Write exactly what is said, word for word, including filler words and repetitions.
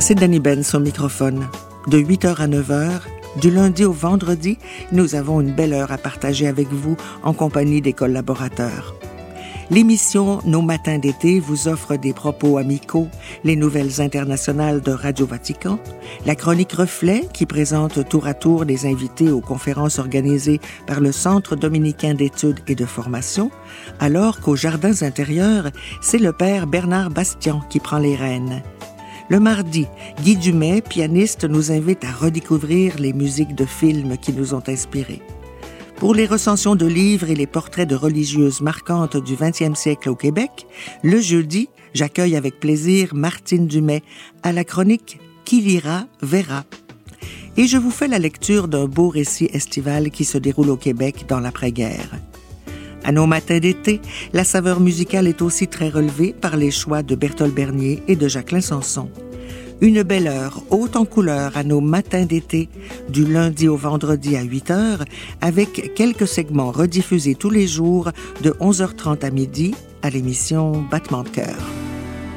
c'est Danny Benz au microphone. De huit heures à neuf heures, du lundi au vendredi, nous avons une belle heure à partager avec vous en compagnie des collaborateurs. L'émission Nos matins d'été vous offre des propos amicaux, les nouvelles internationales de Radio Vatican, la chronique Reflet qui présente tour à tour des invités aux conférences organisées par le Centre dominicain d'études et de formation, alors qu'aux Jardins intérieurs, c'est le père Bernard Bastian qui prend les rênes. Le mardi, Guy Dumais, pianiste, nous invite à redécouvrir les musiques de films qui nous ont inspirés. Pour les recensions de livres et les portraits de religieuses marquantes du vingtième siècle au Québec, le jeudi, j'accueille avec plaisir Martine Dumais à la chronique « Qui lira, verra ». Et je vous fais la lecture d'un beau récit estival qui se déroule au Québec dans l'après-guerre. À nos matins d'été, la saveur musicale est aussi très relevée par les choix de Berthold Bernier et de Jacqueline Sanson. Une belle heure, haute en couleur à nos matins d'été, du lundi au vendredi à huit heures, avec quelques segments rediffusés tous les jours de onze heures trente à midi à l'émission Battement de cœur.